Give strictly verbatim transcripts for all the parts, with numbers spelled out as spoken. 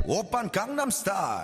Oppan Gangnam Style.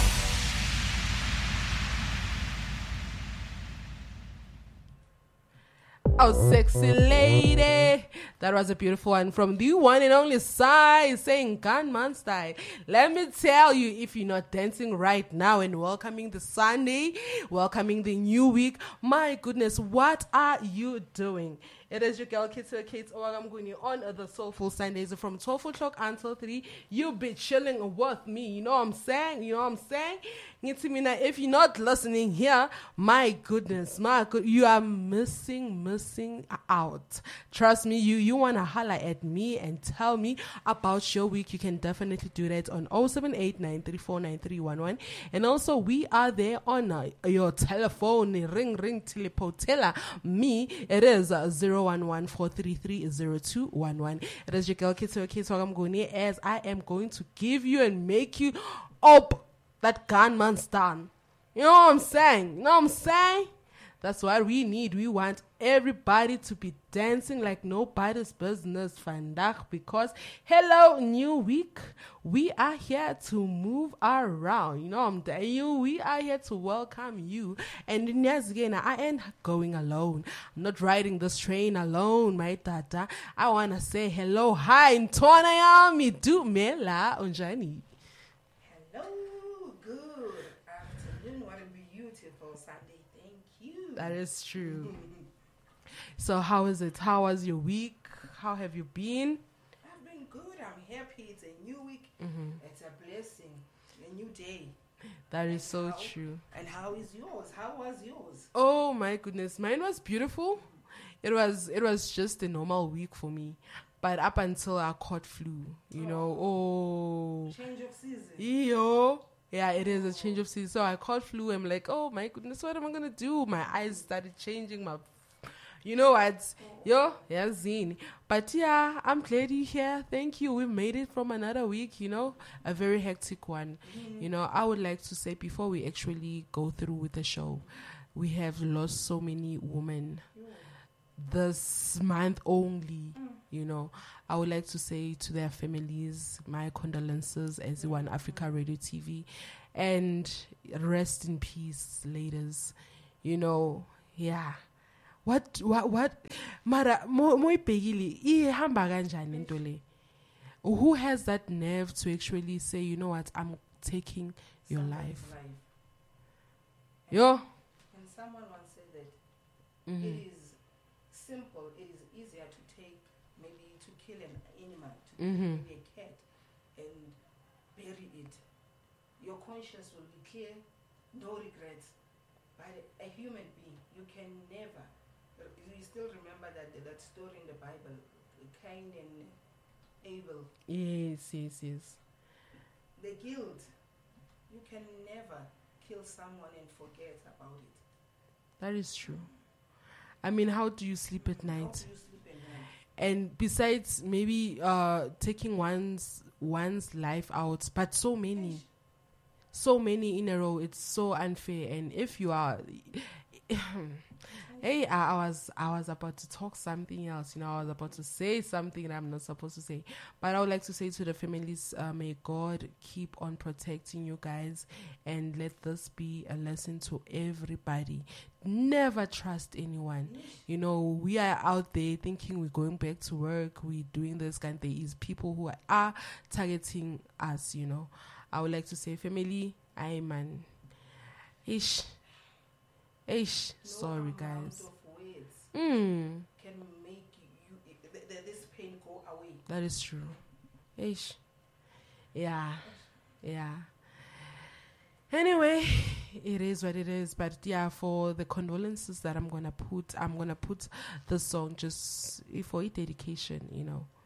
Oh, sexy lady. That was a beautiful one from the one and only Sai saying Gunman Style. Let me tell you, if you're not dancing right now and welcoming the Sunday, welcoming the new week, my goodness, what are you doing? It is your girl, Kitty Kate Owagamguni, on the Soulful Sundays from twelve o'clock until three. You'll be chilling with me. You know what I'm saying? You know what I'm saying? If you're not listening here, my goodness, my good, you are missing, missing out. Trust me, you you want to holler at me and tell me about your week. You can definitely do that on oh seven eight nine three four nine three one one. And also, we are there on uh, your telephone. Ring, ring, telepotella. Me, it is uh, zero one one four three three zero two one one. It is your girl, Kitso Kitso, as I am going to give you and make you up that gunman's done. You know what I'm saying? You know what I'm saying? That's what we need. We want everybody to be dancing like nobody's business, vandaag, because hello, new week. We are here to move around. You know what I'm telling you? We are here to welcome you. And yes, again, I ain't going alone. I'm not riding this train alone, my dada. I want to say hello, hi, Ntwana yami, dumela, unjani. That is true. So how is it? How was your week? How have you been? I've been good. I'm happy. It's a new week. Mm-hmm. It's a blessing. A new day. That is and so how, true. And how is yours? How was yours? Oh my goodness. Mine was beautiful. It was it was just a normal week for me. But up until I caught flu, you oh. know. Oh. Change of season. Yo. Yeah, it is a change of season. So I caught flu. I'm like, oh my goodness, what am I gonna do? My eyes started changing. My, you know what? Yo, yeah, zine. But yeah, I'm glad you're here. Thank you. We made it from another week. You know, a very hectic one. Mm-hmm. You know, I would like to say before we actually go through with the show, we have lost so many women yeah. this month only. Mm. You know, I would like to say to their families, my condolences as One Africa Radio T V, and rest in peace, ladies. You know, yeah. What, what, what? Mara, mo mo ipegili, ihamba kanjani into le? Who has that nerve to actually say, you know what, I'm taking your life? life. Yo. And someone once said that mm-hmm. it is simple, it is easier to take, maybe to kill an animal, to mm-hmm. kill a cat and bury it. Your conscience will be clear, no regrets. But a human being, you can never. You still remember that that story in the Bible, Cain and Abel. Yes, yes, yes. The guilt, you can never kill someone and forget about it. That is true. I mean, how do you sleep at night? How do you sleep at night? And besides maybe uh, taking one's one's life out, but so many, so many in a row, it's so unfair. And if you are, hey, I, I was I was about to talk something else. You know, I was about to say something that I'm not supposed to say. But I would like to say to the families, uh, may God keep on protecting you guys, and let this be a lesson to everybody. Never trust anyone. You know, we are out there thinking we're going back to work, we're doing this kind of thing. There is people who are targeting us, you know. I would like to say, family, I man. Ish. Ish. No Sorry, guys. Of words mm. can make you, you th- th- this pain go away. That is true. Ish. Yeah. Yeah. Anyway, it is what it is. But yeah, for the condolences that I'm gonna put, I'm gonna put the song just for a dedication, you know.